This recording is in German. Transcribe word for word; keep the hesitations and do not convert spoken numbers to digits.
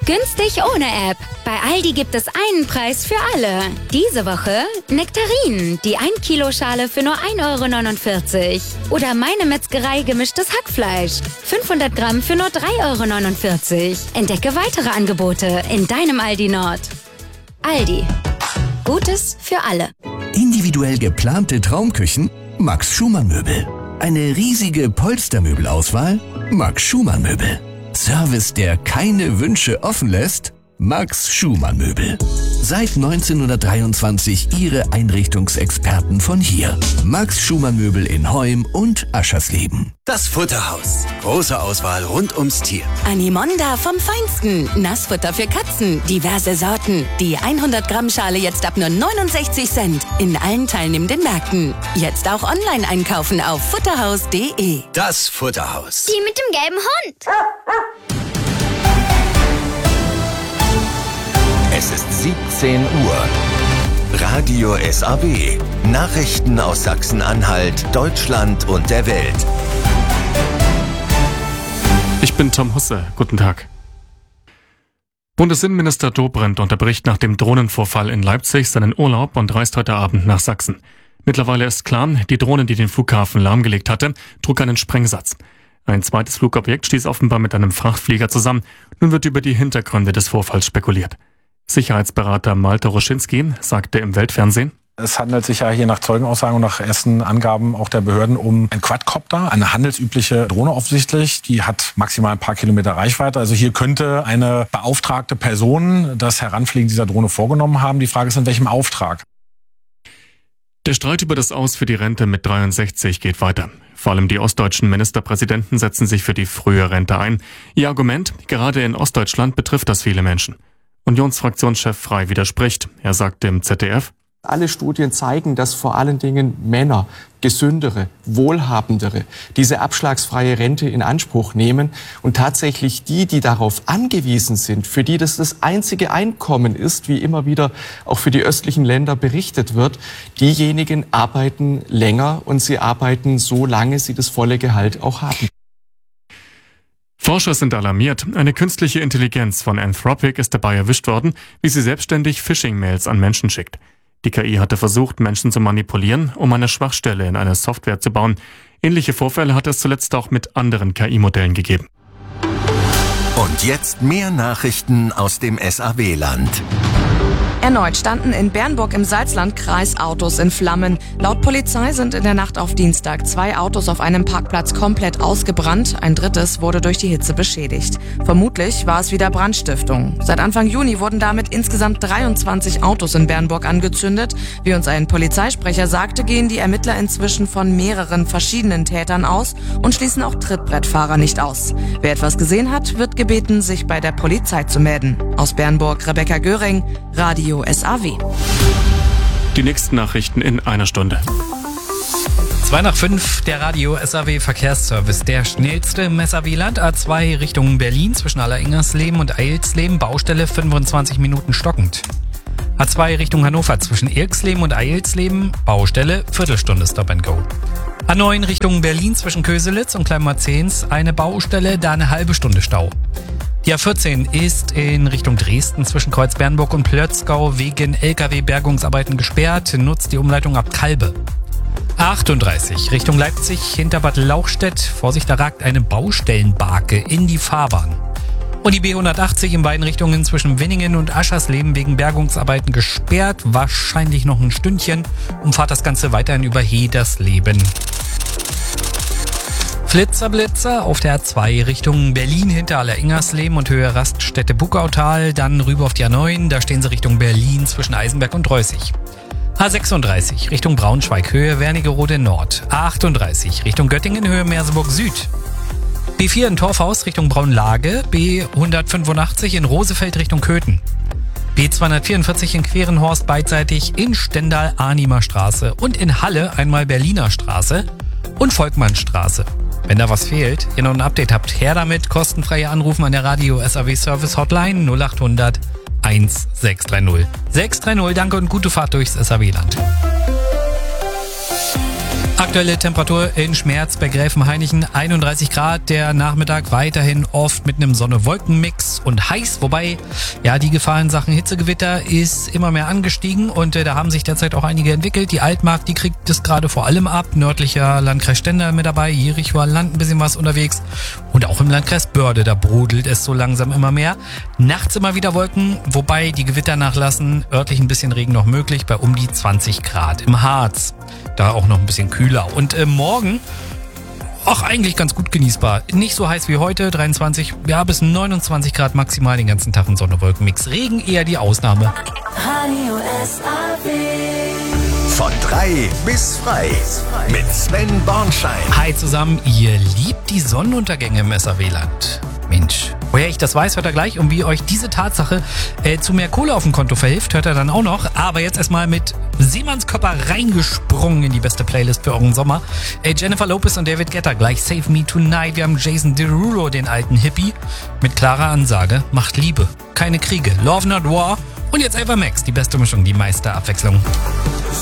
Günstig ohne App. Bei Aldi gibt es einen Preis für alle. Diese Woche Nektarinen, die ein Kilo Schale für nur ein Euro neunundvierzig. Oder Meine Metzgerei gemischtes Hackfleisch. fünfhundert Gramm für nur drei Euro neunundvierzig. Entdecke weitere Angebote in deinem Aldi Nord. Aldi. Gutes für alle. Individuell geplante Traumküchen? Max Schumann Möbel. Eine riesige Polstermöbelauswahl? Max Schumann Möbel. Service, der keine Wünsche offen lässt? Max Schumann Möbel. Seit neunzehnhundertdreiundzwanzig Ihre Einrichtungsexperten von hier. Max Schumann Möbel in Heum und Aschersleben. Das Futterhaus. Große Auswahl rund ums Tier. Animonda vom Feinsten. Nassfutter für Katzen. Diverse Sorten. Die hundert Gramm Schale jetzt ab nur neunundsechzig Cent. In allen teilnehmenden Märkten. Jetzt auch online einkaufen auf futterhaus punkt de. Das Futterhaus. Die mit dem gelben Hund. Es ist siebzehn Uhr. Radio S A W. Nachrichten aus Sachsen-Anhalt, Deutschland und der Welt. Ich bin Tom Husse. Guten Tag. Bundesinnenminister Dobrindt unterbricht nach dem Drohnenvorfall in Leipzig seinen Urlaub und reist heute Abend nach Sachsen. Mittlerweile ist klar, die Drohne, die den Flughafen lahmgelegt hatte, trug einen Sprengsatz. Ein zweites Flugobjekt stieß offenbar mit einem Frachtflieger zusammen. Nun wird über die Hintergründe des Vorfalls spekuliert. Sicherheitsberater Malte Roschinski sagte im Weltfernsehen: Es handelt sich ja hier nach Zeugenaussagen und nach ersten Angaben auch der Behörden um ein Quadcopter, eine handelsübliche Drohne offensichtlich. Die hat maximal ein paar Kilometer Reichweite. Also hier könnte eine beauftragte Person das Heranfliegen dieser Drohne vorgenommen haben. Die Frage ist, in welchem Auftrag? Der Streit über das Aus für die Rente mit dreiundsechzig geht weiter. Vor allem die ostdeutschen Ministerpräsidenten setzen sich für die frühe Rente ein. Ihr Argument: Gerade in Ostdeutschland betrifft das viele Menschen. Unionsfraktionschef Frey widerspricht. Er sagte im Z D F: Alle Studien zeigen, dass vor allen Dingen Männer, gesündere, wohlhabendere, diese abschlagsfreie Rente in Anspruch nehmen und tatsächlich die, die darauf angewiesen sind, für die das das einzige Einkommen ist, wie immer wieder auch für die östlichen Länder berichtet wird, diejenigen arbeiten länger und sie arbeiten so lange sie das volle Gehalt auch haben. Forscher sind alarmiert. Eine künstliche Intelligenz von Anthropic ist dabei erwischt worden, wie sie selbstständig Phishing-Mails an Menschen schickt. Die K I hatte versucht, Menschen zu manipulieren, um eine Schwachstelle in eine Software zu bauen. Ähnliche Vorfälle hat es zuletzt auch mit anderen K I-Modellen gegeben. Und jetzt mehr Nachrichten aus dem S A W-Land. Erneut standen in Bernburg im Salzlandkreis Autos in Flammen. Laut Polizei sind in der Nacht auf Dienstag zwei Autos auf einem Parkplatz komplett ausgebrannt. Ein drittes wurde durch die Hitze beschädigt. Vermutlich war es wieder Brandstiftung. Seit Anfang Juni wurden damit insgesamt dreiundzwanzig Autos in Bernburg angezündet. Wie uns ein Polizeisprecher sagte, gehen die Ermittler inzwischen von mehreren verschiedenen Tätern aus und schließen auch Trittbrettfahrer nicht aus. Wer etwas gesehen hat, wird gebeten, sich bei der Polizei zu melden. Aus Bernburg, Rebecca Göring, Radio S A W. Die nächsten Nachrichten in einer Stunde. zwei nach fünf, der Radio S A W Verkehrsservice. Der schnellste im S A W-Land. A zwei Richtung Berlin zwischen Alleringersleben und Eilsleben. Baustelle fünfundzwanzig Minuten stockend. A zwei Richtung Hannover zwischen Irksleben und Eilsleben. Baustelle Viertelstunde Stop and Go. A neun Richtung Berlin zwischen Köselitz und Kleinmarzens. Eine Baustelle, da eine halbe Stunde Stau. Die A vierzehn ist in Richtung Dresden zwischen Kreuzbernburg und Plötzgau wegen L K W-Bergungsarbeiten gesperrt. Nutzt die Umleitung ab Kalbe. A achtunddreißig Richtung Leipzig hinter Bad Lauchstädt. Vorsicht, da ragt eine Baustellenbarke in die Fahrbahn. Und die B hundertachtzig in beiden Richtungen zwischen Winningen und Aschersleben wegen Bergungsarbeiten gesperrt. Wahrscheinlich noch ein Stündchen. Umfahrt das Ganze weiterhin über Hedersleben. Flitzerblitzer auf der A zwei Richtung Berlin hinter Alleringersleben und Höhe Raststätte Buckautal, dann rüber auf die A neun, da stehen sie Richtung Berlin zwischen Eisenberg und Reußig. A sechsunddreißig Richtung Braunschweig, Höhe Wernigerode Nord. A achtunddreißig Richtung Göttingen, Höhe Merseburg Süd. B vier in Torfhaus Richtung Braunlage, B hundertfünfundachtzig in Rosefeld Richtung Köthen. B zweihundertvierundvierzig in Querenhorst beidseitig in Stendal Arnimer Straße und in Halle einmal Berliner Straße und Volkmannstraße. Wenn da was fehlt, ihr noch ein Update habt, her damit, kostenfreie Anrufen an der Radio S A W Service Hotline null achthundert sechs drei null. sechs drei null, danke und gute Fahrt durchs S A W-Land. Aktuelle Temperatur in Schmerz bei Gräfenhainichen einunddreißig Grad. Der Nachmittag weiterhin oft mit einem Sonne-Wolken-Mix und heiß. Wobei, ja, die Gefahr in Sachen Hitzegewitter ist immer mehr angestiegen und äh, da haben sich derzeit auch einige entwickelt. Die Altmark, die kriegt es gerade vor allem ab. Nördlicher Landkreis Stendal mit dabei. Jerichoer Land ein bisschen was unterwegs. Und auch im Landkreis Börde, da brodelt es so langsam immer mehr. Nachts immer wieder Wolken, wobei die Gewitter nachlassen. Örtlich ein bisschen Regen noch möglich bei um die zwanzig Grad. Im Harz, da auch noch ein bisschen kühler. Und äh, morgen, ach, eigentlich ganz gut genießbar. Nicht so heiß wie heute, dreiundzwanzig, ja, bis neunundzwanzig Grad maximal den ganzen Tag, ein Sonne-Wolken-Mix. Regen eher die Ausnahme. Radio S A W. Von drei bis frei mit Sven Bornschein. Hi zusammen, ihr liebt die Sonnenuntergänge im S A W-Land. Mensch, woher ich das weiß, hört ihr gleich. Und wie euch diese Tatsache äh, zu mehr Kohle auf dem Konto verhilft, hört ihr dann auch noch. Aber jetzt erstmal mit Seemannskörper reingesprungen in die beste Playlist für euren Sommer. Äh, Jennifer Lopez und David Guetta, gleich Save Me Tonight. Wir haben Jason Derulo, den alten Hippie, mit klarer Ansage: Macht Liebe, keine Kriege, Love Not War. Und jetzt Ava Max, die beste Mischung, die meiste Abwechslung.